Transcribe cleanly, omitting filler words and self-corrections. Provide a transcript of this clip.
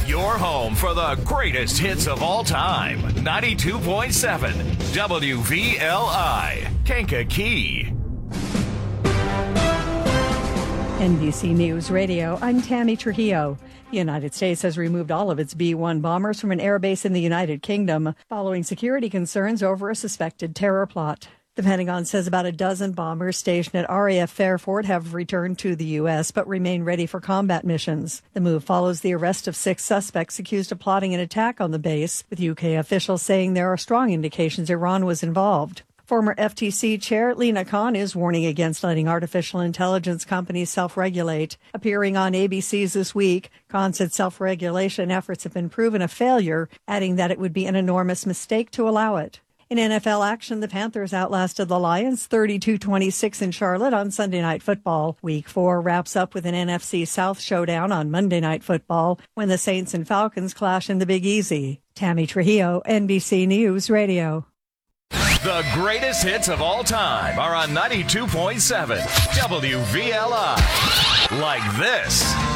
Your home for the greatest hits of all time. 92.7 WVLI, Kankakee. NBC News Radio, I'm Tammy Trujillo. The United States has removed all of its B-1 bombers from an airbase in the United Kingdom following security concerns over a suspected terror plot. The Pentagon says about a dozen bombers stationed at RAF Fairford have returned to the U.S. but remain ready for combat missions. The move follows the arrest of 6 suspects accused of plotting an attack on the base, with UK officials saying there are strong indications Iran was involved. Former FTC Chair Lina Khan is warning against letting artificial intelligence companies self-regulate. Appearing on ABC's This Week, Khan said self-regulation efforts have been proven a failure, adding that it would be an enormous mistake to allow it. In NFL action, the Panthers outlasted the Lions 32-26 in Charlotte on Sunday Night Football. Week 4 wraps up with an NFC South showdown on Monday Night Football when the Saints and Falcons clash in the Big Easy. Tammy Trujillo, NBC News Radio. The greatest hits of all time are on 92.7 WVLI. Like this.